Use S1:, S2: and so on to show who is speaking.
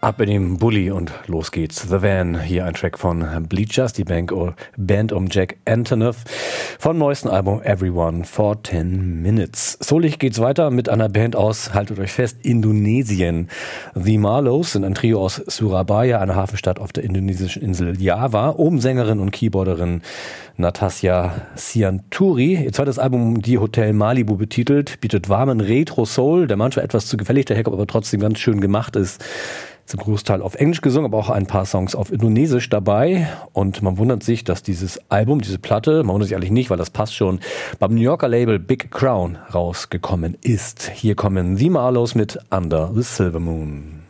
S1: Ab in den Bulli und los geht's. The Van, hier ein Track von Bleachers, die Band um Jack Antonoff vom neuesten Album Everyone for 10 Minutes. Soulig geht's weiter mit einer Band aus, haltet euch fest, Indonesien. The Marlows sind ein Trio aus Surabaya, einer Hafenstadt auf der indonesischen Insel Java, um Sängerin und Keyboarderin Natasja Sianturi. Ihr zweites Album, die Hotel Malibu betitelt, bietet warmen Retro-Soul, der manchmal etwas zu gefällig daherkommt, aber trotzdem ganz schön gemacht ist. Zum Großteil auf Englisch gesungen, aber auch ein paar Songs auf Indonesisch dabei. Und man wundert sich, dass dieses Album, diese Platte, man wundert sich eigentlich nicht, weil das passt schon, beim New Yorker Label Big Crown rausgekommen ist. Hier kommen The Marlows mit Under the Silver Moon.